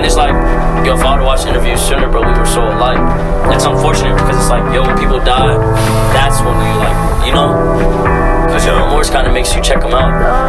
And it's like, yo, if I would've watched interviews sooner, bro, we were so alike. It's unfortunate because it's like, yo, when people die, that's when you like, you know? Because your remorse kind of makes you check them out.